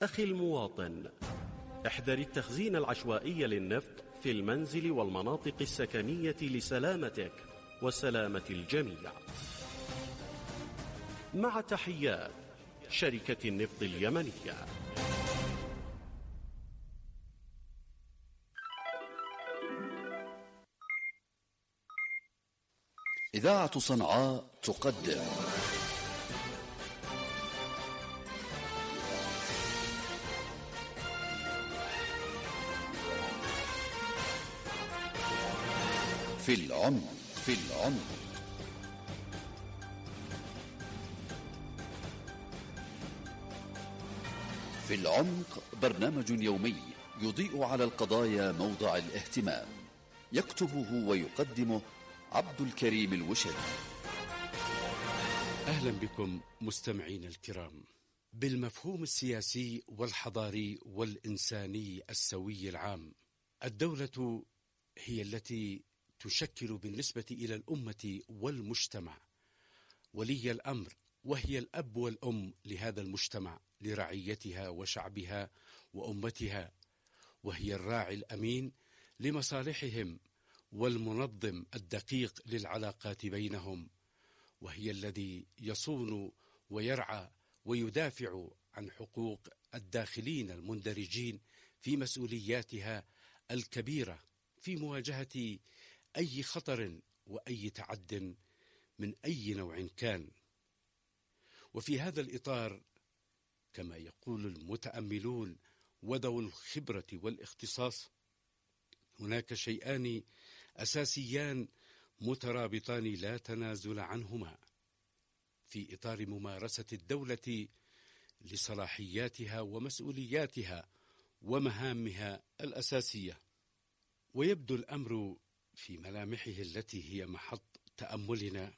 أخي المواطن، احذر التخزين العشوائي للنفط في المنزل والمناطق السكنية لسلامتك وسلامة الجميع. مع تحيات شركة النفط اليمنية. إذاعة صنعاء تقدم في العمق. في العمق برنامج يومي يضيء على القضايا موضع الاهتمام، يكتبه ويقدمه عبد الكريم الوشري. أهلا بكم مستمعين الكرام. بالمفهوم السياسي والحضاري والإنساني السوي العام، الدولة هي التي تشكل بالنسبة إلى الأمة والمجتمع ولي الأمر، وهي الأب والأم لهذا المجتمع، لرعيتها وشعبها وأمتها، وهي الراعي الأمين لمصالحهم والمنظم الدقيق للعلاقات بينهم، وهي الذي يصون ويرعى ويدافع عن حقوق الداخلين المندرجين في مسؤولياتها الكبيرة في مواجهة أي خطر وأي تعد من أي نوع كان. وفي هذا الإطار، كما يقول المتأملون وذوو الخبرة والاختصاص، هناك شيئان أساسيان مترابطان لا تنازل عنهما في إطار ممارسة الدولة لصلاحياتها ومسؤولياتها ومهامها الأساسية. ويبدو الأمر في ملامحه التي هي محط تأملنا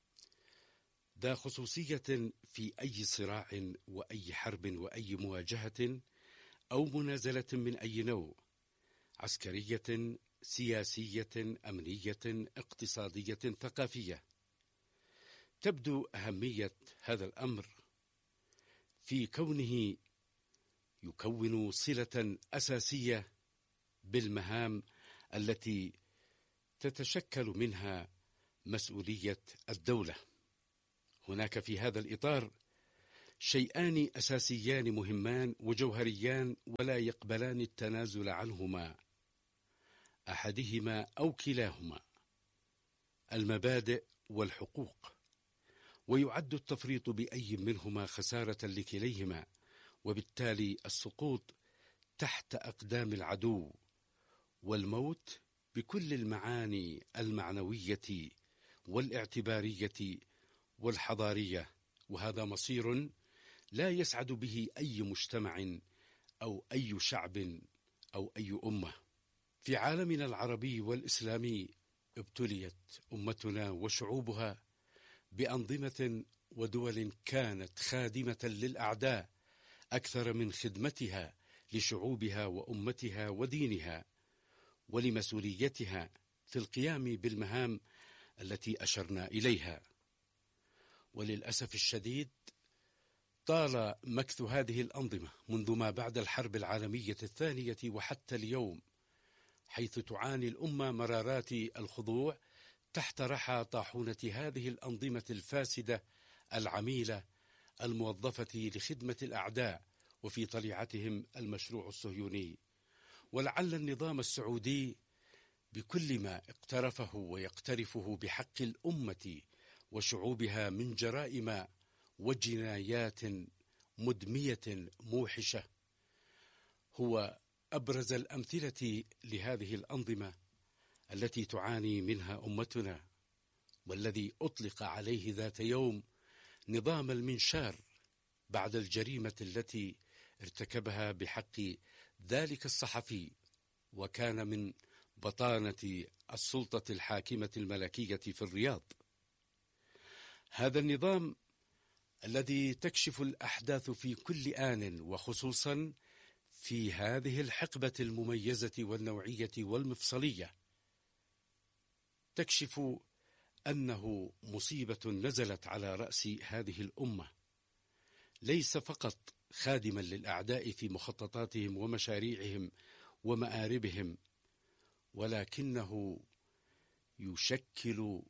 ذا خصوصية في أي صراع وأي حرب وأي مواجهة أو منازلة من أي نوع، عسكرية، سياسية، أمنية، اقتصادية، ثقافية. تبدو أهمية هذا الأمر في كونه يكون صلة أساسية بالمهام التي تتشكل منها مسؤولية الدولة. هناك في هذا الإطار شيئان أساسيان مهمان وجوهريان ولا يقبلان التنازل عنهما، أحدهما أو كلاهما: المبادئ والحقوق. ويعد التفريط بأي منهما خسارة لكليهما، وبالتالي السقوط تحت أقدام العدو، والموت بكل المعاني المعنوية والاعتبارية والحضارية. وهذا مصير لا يسعد به أي مجتمع أو أي شعب أو أي أمة. في عالمنا العربي والإسلامي ابتليت أمتنا وشعوبها بأنظمة ودول كانت خادمة للأعداء أكثر من خدمتها لشعوبها وأمتها ودينها ولمسؤوليتها في القيام بالمهام التي أشرنا إليها. وللأسف الشديد طال مكث هذه الأنظمة منذ ما بعد الحرب العالمية الثانية وحتى اليوم، حيث تعاني الأمة مرارات الخضوع تحت رحى طاحونة هذه الأنظمة الفاسدة العميلة الموظفة لخدمة الأعداء وفي طليعتهم المشروع الصهيوني. ولعل النظام السعودي بكل ما اقترفه ويقترفه بحق الأمة وشعوبها من جرائم وجنايات مدمية موحشة هو أبرز الأمثلة لهذه الأنظمة التي تعاني منها أمتنا، والذي أطلق عليه ذات يوم نظام المنشار بعد الجريمة التي ارتكبها بحق ذلك الصحفي، وكان من بطانة السلطة الحاكمة الملكية في الرياض. هذا النظام الذي تكشف الأحداث في كل آن، وخصوصا في هذه الحقبة المميزة والنوعية والمفصلية، تكشف أنه مصيبة نزلت على رأس هذه الأمة، ليس فقط خادما للأعداء في مخططاتهم ومشاريعهم ومآربهم، ولكنه يشكل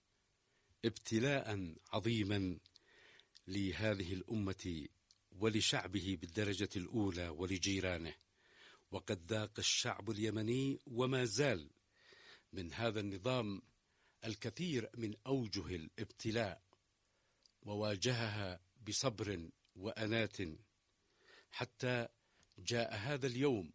ابتلاء عظيما لهذه الأمة ولشعبه بالدرجة الأولى ولجيرانه. وقد ذاق الشعب اليمني وما زال من هذا النظام الكثير من أوجه الابتلاء، وواجهها بصبر وأنات حتى جاء هذا اليوم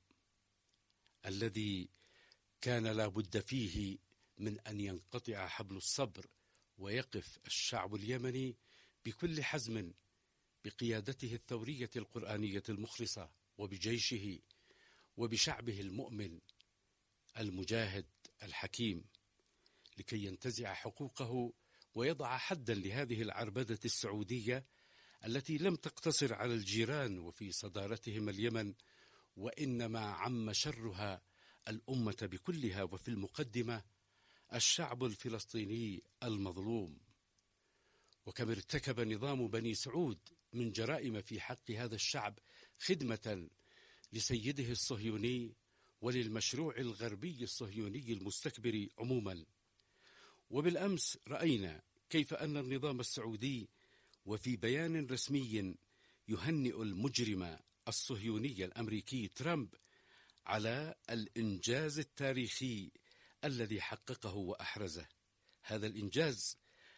الذي كان لا بد فيه من أن ينقطع حبل الصبر ويقف الشعب اليمني بكل حزم بقيادته الثورية القرآنية المخلصة وبجيشه وبشعبه المؤمن المجاهد الحكيم، لكي ينتزع حقوقه ويضع حدا لهذه العربدة السعودية التي لم تقتصر على الجيران وفي صدارتهم اليمن، وإنما عم شرها الأمة بكلها، وفي المقدمة الشعب الفلسطيني المظلوم. وكم ارتكب نظام بني سعود من جرائم في حق هذا الشعب خدمة لسيده الصهيوني وللمشروع الغربي الصهيوني المستكبر عموما. وبالأمس رأينا كيف أن النظام السعودي وفي بيان رسمي يهنئ المجرم الصهيوني الأمريكي ترامب على الإنجاز التاريخي الذي حققه وأحرزه. هذا الإنجاز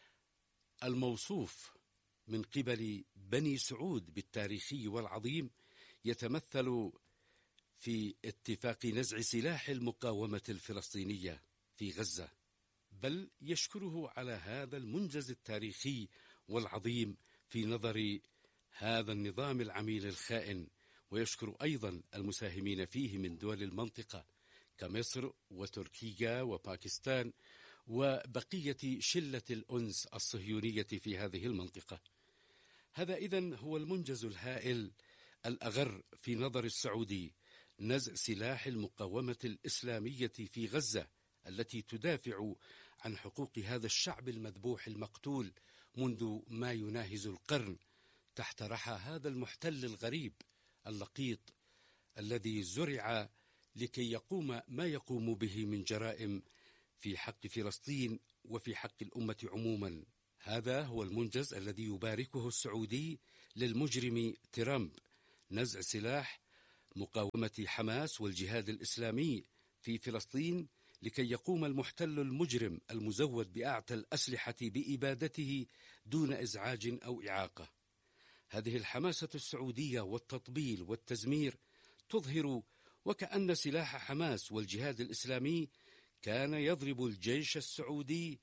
الموصوف من قبل بني سعود بالتاريخي والعظيم يتمثل في اتفاق نزع سلاح المقاومة الفلسطينية في غزة، بل يشكره على هذا المنجز التاريخي والعظيم في نظر هذا النظام العميل الخائن، ويشكر أيضا المساهمين فيه من دول المنطقة كمصر وتركيا وباكستان وبقية شلة الأنس الصهيونية في هذه المنطقة. هذا إذن هو المنجز الهائل الأغر في نظر السعودي، نزع سلاح المقاومة الإسلامية في غزة التي تدافع عن حقوق هذا الشعب المذبوح المقتول منذ ما يناهز القرن تحت رحى هذا المحتل الغريب اللقيط الذي زرع لكي يقوم ما يقوم به من جرائم في حق فلسطين وفي حق الأمة عموما. هذا هو المنجز الذي يباركه السعودي للمجرم ترامب، نزع سلاح مقاومة حماس والجهاد الإسلامي في فلسطين لكي يقوم المحتل المجرم المزود بأعتى الأسلحة بإبادته دون إزعاج أو إعاقة. هذه الحماسة السعودية والتطبيل والتزمير تظهر وكأن سلاح حماس والجهاد الإسلامي كان يضرب الجيش السعودي،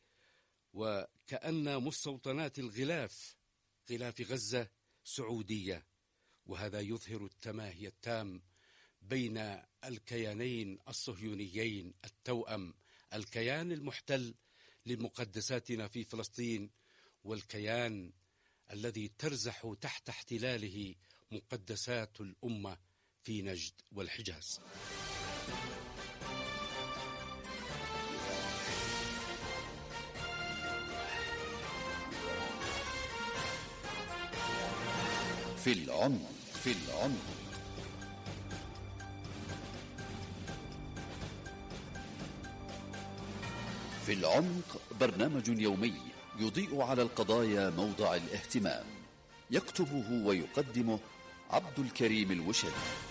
وكأن مستوطنات غلاف غزة سعودية. وهذا يظهر التماهي التام بين الكيانين الصهيونيين التوأم، الكيان المحتل لمقدساتنا في فلسطين والكيان الذي ترزح تحت احتلاله مقدسات الأمة في نجد والحجاز. في العمق. في العمق. في العمق برنامج يومي يضيء على القضايا موضع الاهتمام، يكتبه ويقدمه عبد الكريم الوشدي.